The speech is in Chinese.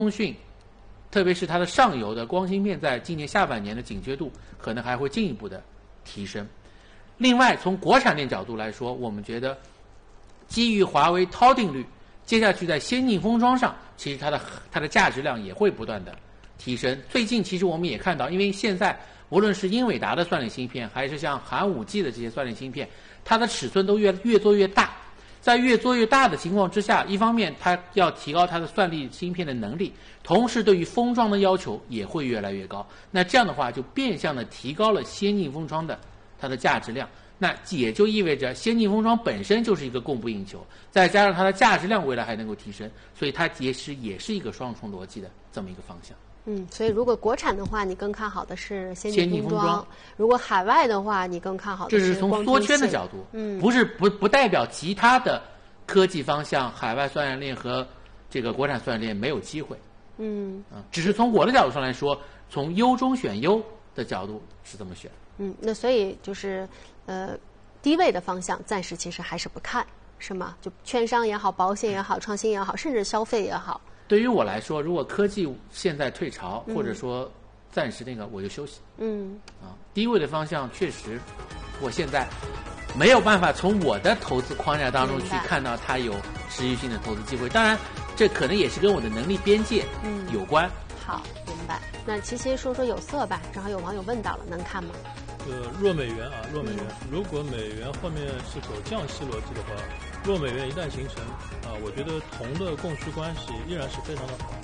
通讯，特别是它的上游的光芯片，在今年下半年的警觉度可能还会进一步的提升。另外，从国产链角度来说，我们觉得基于华为韬定律，接下去在先进封装上，其实它的价值量也会不断的提升。最近其实我们也看到，因为现在无论是英伟达的算力芯片，还是像寒武纪的这些算力芯片，它的尺寸都越做越大。在越做越大的情况之下，一方面它要提高它的算力芯片的能力，同时对于封装的要求也会越来越高。那这样的话，就变相的提高了先进封装的它的价值量。那也就意味着先进封装本身就是一个供不应求，再加上它的价值量未来还能够提升，所以它也是一个双重逻辑的这么一个方向。 所以如果国产的话，你更看好的是先进封装； 先进封装如果海外的话，你更看好的这是从缩圈的角度，不代表其他的科技方向，海外算力链和这个国产算力链没有机会。只是从我的角度上来说，从优中选优的角度是这么选。 那所以就是低位的方向暂时其实还是不看，是吗？就券商也好，保险也好，创新也好，甚至消费也好。 对于我来说，如果科技现在退潮，或者说暂时那个，我就休息。低位的方向确实，我现在没有办法从我的投资框架当中去看到它有持续性的投资机会。当然，这可能也是跟我的能力边界有关。 好，明白。那琪琪说说有色吧，正好有网友问到了，能看吗？ 弱美元啊，弱美元。如果美元后面是走降息逻辑的话，弱美元一旦形成我觉得铜的供需关系依然是非常的好。